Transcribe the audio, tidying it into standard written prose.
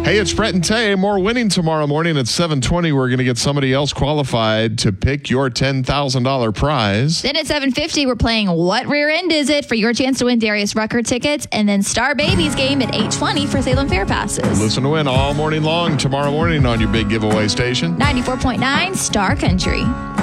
Hey, it's Brett and Tay. More winning tomorrow morning at 7:20. We're going to get somebody else qualified to pick your $10,000 prize. Then at 7:50, we're playing What Rear End Is It for your chance to win Darius Rucker tickets. And then Star Babies game at 8:20 for Salem Fair passes. Listen to win all morning long tomorrow morning on your big giveaway station. 94.9 Star Country.